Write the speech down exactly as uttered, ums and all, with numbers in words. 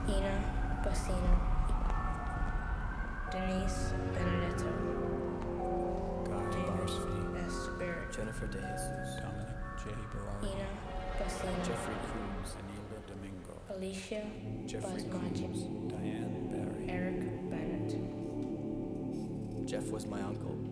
Ina Bassino, Denise Benedetto, Guy David Barsby, S. Barrett, Jennifer De Jesus, Dominic J. Berardi, Ina Bassino, Jeffrey Coombs, Anila Domingo, Alicia Jeffrey Basmaji, Coombs, Diane Barry, Eric Bennett, Jeff was my uncle.